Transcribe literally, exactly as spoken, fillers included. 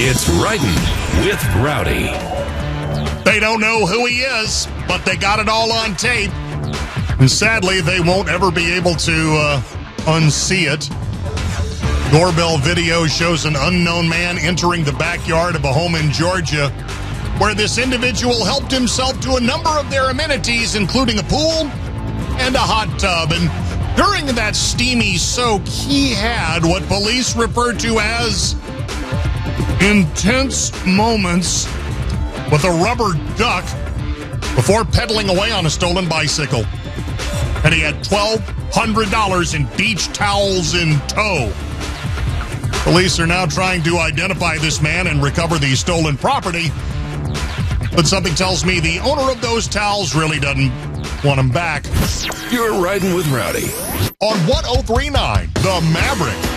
It's Riding with Rowdy. They don't know who he is, but they got it all on tape. And sadly, they won't ever be able to uh, unsee it. Doorbell video shows an unknown man entering the backyard of a home in Georgia where this individual helped himself to a number of their amenities, including a pool and a hot tub. And during that steamy soak, he had what police refer to as intense moments with a rubber duck before pedaling away on a stolen bicycle. And he had twelve hundred dollars in beach towels in tow. Police are now trying to identify this man and recover the stolen property. But something tells me the owner of those towels really doesn't want them back. You're Riding with Rowdy On one oh three point nine, The Maverick.